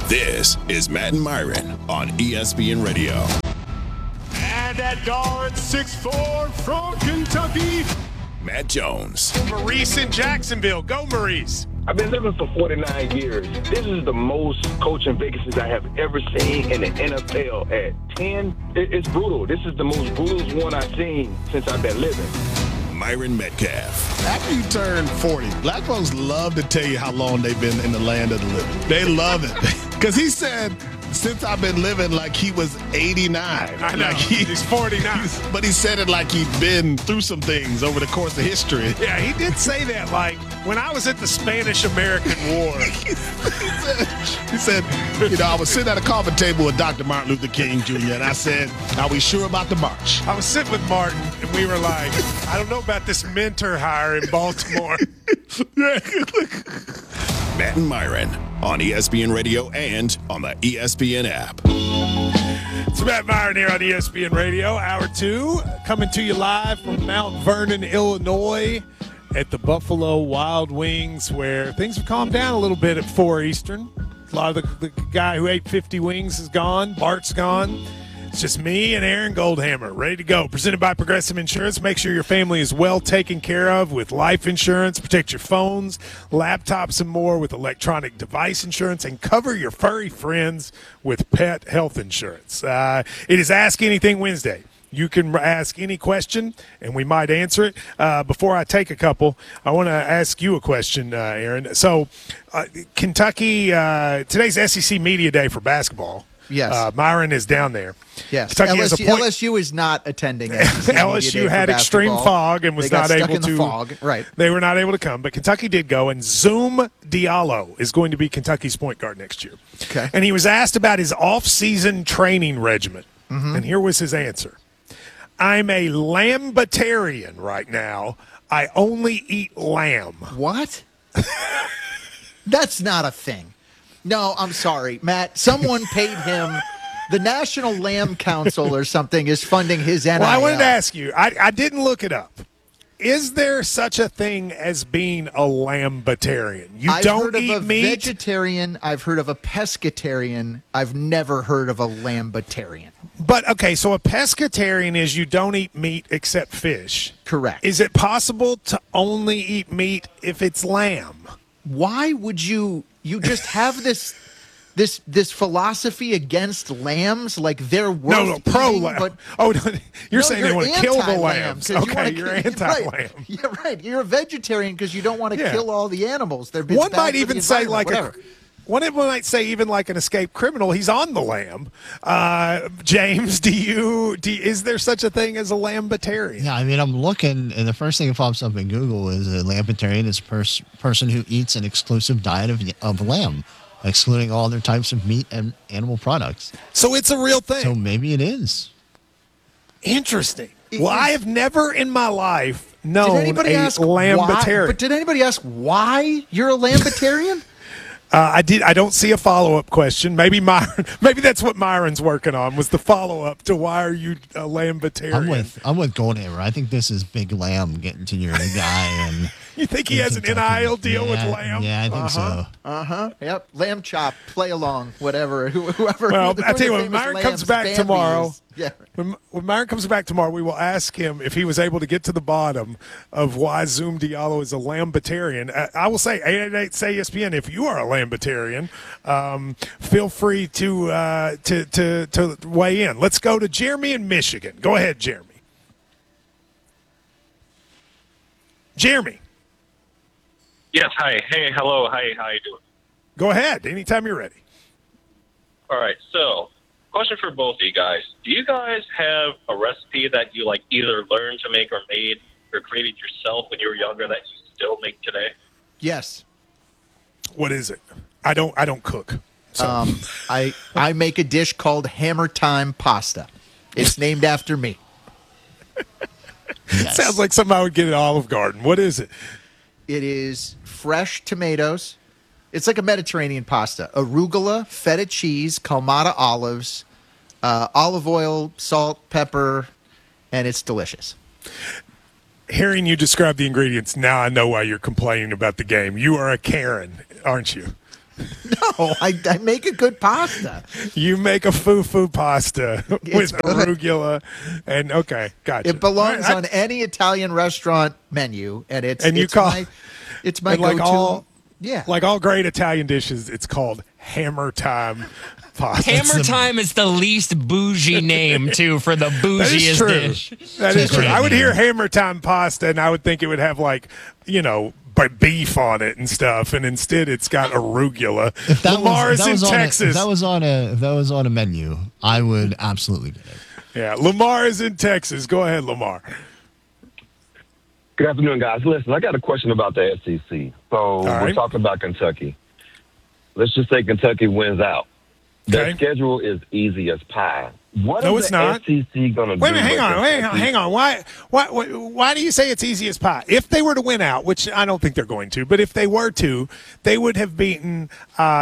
This is Matt and Myron on ESPN Radio. And at guard 6'4" from Kentucky, Matt Jones. Maurice in Jacksonville. Go, Maurice. I've been living for 49 years. This is the most coaching vacancies I have ever seen in the NFL at 10. It's brutal. This is the most brutal one I've seen since I've been living. Myron Metcalf. After you turn 40, black folks love to tell you how long they've been in the land of the living. They love it. Because he said, since I've been living, like he was 89. I know. Like he's 49. But he said it like he'd been through some things over the course of history. Yeah, he did say that. Like, when I was at the Spanish-American War. he said, I was sitting at a coffee table with Dr. Martin Luther King Jr., and I said, are we sure about the march? I was sitting with Martin, and we were like, I don't know about this mentor hire in Baltimore. Matt and Myron on ESPN Radio and on the ESPN app. It's Matt Myron here on ESPN Radio, Hour 2, coming to you live from Mount Vernon, Illinois, at the Buffalo Wild Wings, where things have calmed down a little bit at 4 Eastern. A lot of the guy who ate 50 wings is gone. Bart's gone. It's just me and Aaron Goldhammer, ready to go. Presented by Progressive Insurance. Make sure your family is well taken care of with life insurance. Protect your phones, laptops, and more with electronic device insurance. And cover your furry friends with pet health insurance. It is Ask Anything Wednesday. You can ask any question, and we might answer it. Before I take a couple, I want to ask you a question, Aaron. So, Kentucky, today's SEC Media Day for basketball. Yes. Myron is down there. Yes. Kentucky LSU is not attending. LSU had extreme fog and was not able to. Fog. Right. They were not able to come, but Kentucky did go, and Zoom Diallo is going to be Kentucky's point guard next year. Okay. And he was asked about his off-season training regimen, and here was his answer. I'm a lambitarian right now. I only eat lamb. What? That's not a thing. No, I'm sorry, Matt. Someone paid him. The National Lamb Council or something is funding his NIL. Well, I wanted to ask you. I didn't look it up. Is there such a thing as being a lambitarian? I've heard of a vegetarian. I've heard of a pescatarian. I've never heard of a lambitarian. But, okay, so a pescatarian is you don't eat meat except fish. Correct. Is it possible to only eat meat if it's lamb? Why would you just have this philosophy against lambs? Like they're worth pro eating, lamb. But you're saying they want to kill the lambs. 'cause Okay, you're anti-lamb. Right. Yeah, right. You're a vegetarian because you don't want to kill all the animals. One might even say one might say even like an escaped criminal, he's on the lamb. James, is there such a thing as a lambitarian? Yeah, I mean, I'm looking, and the first thing that pops up in Google is a lambitarian is a person who eats an exclusive diet of lamb, excluding all other types of meat and animal products. So it's a real thing. So maybe it is. Well, I have never in my life known a lambitarian. But did anybody ask why you're a lambitarian? I don't see a follow-up question. Maybe that's what Myron's working on, was the follow-up to why are you a lambitarian? I'm with Goldhammer. I think this is Big Lamb getting to your guy. And you think he has an NIL deal with Lamb? Yeah, I think so. Yep. Lamb chop, play along, whatever. Whoever. Well, I tell you what, when Myron comes back tomorrow. Yeah. When Myron comes back tomorrow, we will ask him if he was able to get to the bottom of why Zoom Diallo is a lambitarian. I will say, 888 say ESPN, if you are a lambitarian, feel free to weigh in. Let's go to Jeremy in Michigan. Go ahead, Jeremy. Jeremy. Yes, hi. Hey, hello. Hi, how you doing? Go ahead. Anytime you're ready. All right, so question for both of you guys. Do you guys have a recipe that you either learned to make or made or created yourself when you were younger that you still make today? Yes. What is it? I don't cook. So. I make a dish called Hammer Time Pasta. It's named after me. Yes. Sounds like something I would get at Olive Garden. What is it? It is fresh tomatoes. It's like a Mediterranean pasta. Arugula, feta cheese, Kalamata olives, olive oil, salt, pepper, and it's delicious. Hearing you describe the ingredients, now I know why you're complaining about the game. You are a Karen, aren't you? No, I make a good pasta. You make a foo-foo pasta with It's good. arugula, and okay, gotcha. It belongs All right, on any Italian restaurant menu, and it's And you it's call- my it's my and like go-to. all- yeah, Like all great Italian dishes, it's called Hammer Time pasta. Hammer Time is the least bougie name, too, for the That is bougiest true. dish. That is true. Great I would hear name. Hammer Time pasta, and I would think it would have beef on it and stuff, and instead it's got arugula. If that Lamar's was, if that in was on Texas. if that was on a menu, I would absolutely get it. Yeah, Lamar is in Texas. Go ahead, Lamar. Good afternoon, guys. Listen, I got a question about the SEC. So right. we're talking about Kentucky. Let's just say Kentucky wins out. Their Okay. schedule is easy as pie. What No, is it's the not. SEC going to do? Wait a minute, with hang on. Why do you say it's easy as pie? If they were to win out, which I don't think they're going to, but if they were to, they would have beaten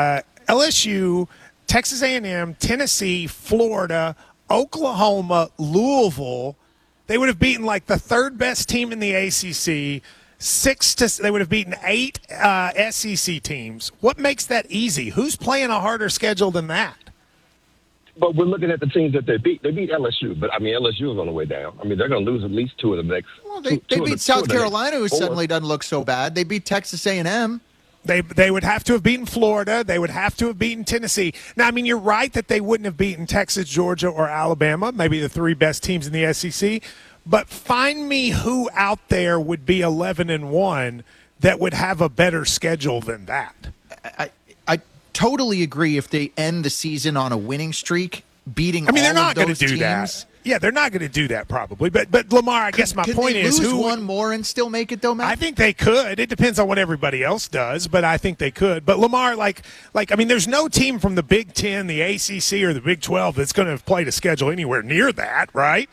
LSU, Texas A&M, Tennessee, Florida, Oklahoma, Louisville. They would have beaten like the third best team in the ACC. They would have beaten 8 SEC teams. What makes that easy? Who's playing a harder schedule than that? But we're looking at the teams that they beat. They beat LSU, but I mean LSU is on the way down. I mean they're going to lose at least 2 of the next. well, two they of the- beat 2 South of the next Carolina, who 4. suddenly doesn't look so bad. They beat Texas A&M. They would have to have beaten Florida. They would have to have beaten Tennessee. Now, I mean, you're right that they wouldn't have beaten Texas, Georgia, or Alabama, maybe the 3 best teams in the SEC. But find me who out there would be 11-1 that would have a better schedule than that. I totally agree if they end the season on a winning streak, beating I mean, they're all not of going those to do teams. that. Yeah, they're not going to do that probably. But Lamar, I guess my Could point they is lose who one more and still make it though, Matt? I think they could. It depends on what everybody else does, but I think they could. But Lamar, I mean, there's no team from the Big Ten, the ACC, or the Big 12 that's going to have played a schedule anywhere near that, right?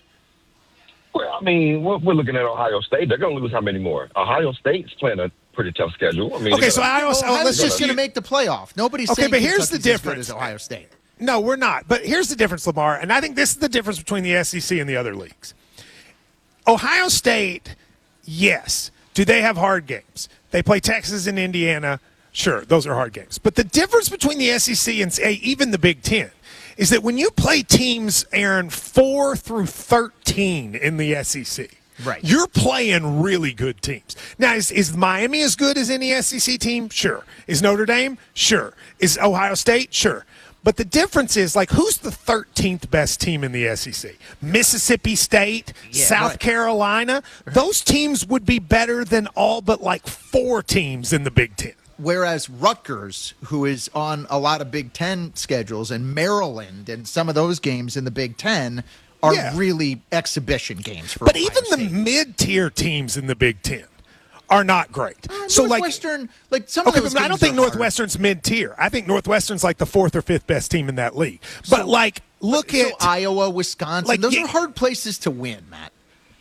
Well, I mean, we're looking at Ohio State. They're going to lose how many more? Ohio State's playing a pretty tough schedule. I mean, Okay, so I also Ohio let's State's just going to make the playoff. Nobody's Okay, saying but here's Kentucky's the as good difference. as Ohio State. No, we're not. But here's the difference, Lamar, and I think this is the difference between the SEC and the other leagues. Ohio State, yes. Do they have hard games? They play Texas and Indiana. Sure, those are hard games. But the difference between the SEC and say, even the Big Ten is that when you play teams, Aaron, 4 through 13 in the SEC, Right. you're playing really good teams. Now, is Miami as good as any SEC team? Sure. Is Notre Dame? Sure. Is Ohio State? Sure. But the difference is, like, who's the 13th best team in the SEC? Mississippi State, Yeah, South right. Carolina. Those teams would be better than all but like 4 teams in the Big Ten. Whereas Rutgers, who is on a lot of Big Ten schedules, and Maryland and some of those games in the Big Ten are Yeah. really exhibition games for But Ohio even State. the mid-tier teams in the Big Ten are not great. So, like, Northwestern, like some of okay, those but I don't games think are hard. Northwestern's mid-tier. I think Northwestern's like the 4th or 5th best team in that league. But, like, look So at Iowa, Wisconsin. like, Those yeah. are hard places to win, Matt.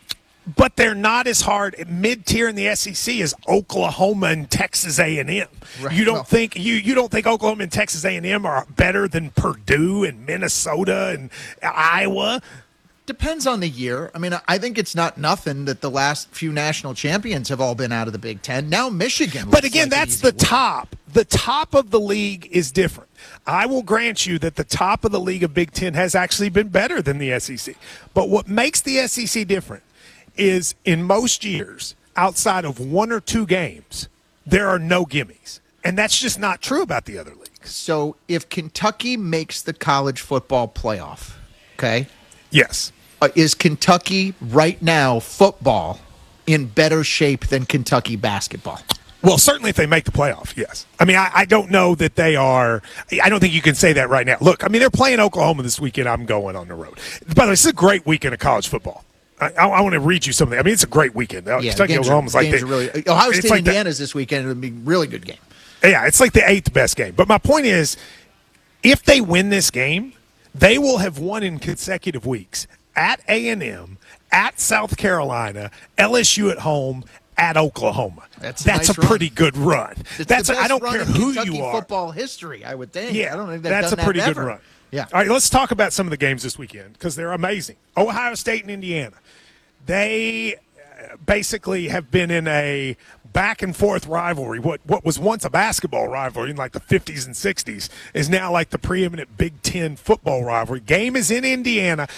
but they're not as hard. Mid-tier in the SEC is Oklahoma and Texas A&M. Right, You don't well- think you don't think Oklahoma and Texas A&M are better than Purdue and Minnesota and Iowa? Depends on the year. I mean, I think it's not nothing that the last few national champions have all been out of the Big Ten. Now Michigan. But looks again, like an that's easy the win. top. The top of the league is different. I will grant you that the top of the league of Big Ten has actually been better than the SEC. But what makes the SEC different is in most years, outside of 1 or 2 games, there are no gimmies. And that's just not true about the other leagues. So if Kentucky makes the college football playoff, okay, Yes. is Kentucky right now football in better shape than Kentucky basketball? Well, certainly if they make the playoff, yes. I mean, I don't know that they are – I don't think you can say that right now. Look, I mean, they're playing Oklahoma this weekend. I'm going on the road. By the way, this is a great weekend of college football. I want to read you something. I mean, it's a great weekend. Kentucky, games Oklahoma's are, like games the, are really. Ohio it's State, like the- Indiana's this weekend. It'll be a really good game. Yeah, it's like the 8th best game. But my point is, if they win this game, they will have won in consecutive weeks at A&M, at South Carolina, LSU at home, at Oklahoma. That's a That's nice a run. pretty good run. It's That's the I best don't run care in who Kentucky you are. football history, I would think. Yeah, I don't think they've that's done a pretty that good ever. run. Yeah. All right, let's talk about some of the games this weekend because they're amazing. Ohio State and Indiana. They basically have been in a back and forth rivalry. What was once a basketball rivalry in like the 50s and 60s is now like the preeminent Big Ten football rivalry. Game is in Indiana.